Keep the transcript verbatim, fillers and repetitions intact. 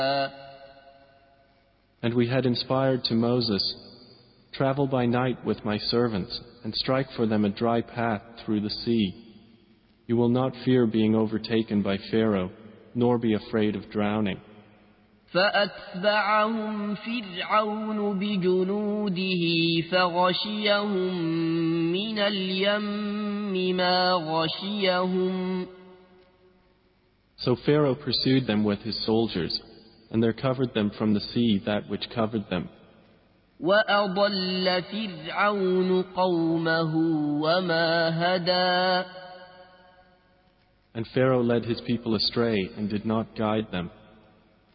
And we had inspired to Moses, "Travel by night with my servants, and strike for them a dry path through the sea. You will not fear being overtaken by Pharaoh, nor be afraid of drowning." فأتبعهم فرعون بجنوده فغشيهم من اليم ما غشيهم. So Pharaoh pursued them with his soldiers, and there covered them from the sea that which covered them. وأضل فرعون قومه وما هدى. And Pharaoh led his people astray and did not guide them.